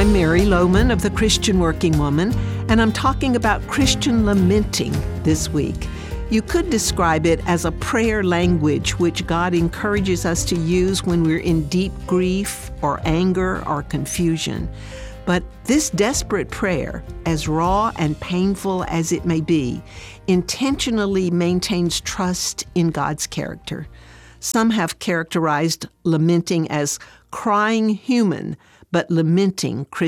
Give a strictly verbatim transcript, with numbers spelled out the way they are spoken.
I'm Mary Lohman of the Christian Working Woman, and I'm talking about Christian lamenting this week. You could describe it as a prayer language which God encourages us to use when we're in deep grief or anger or confusion. But this desperate prayer, as raw and painful as it may be, intentionally maintains trust in God's character. Some have characterized lamenting as crying human, but lamenting Christian.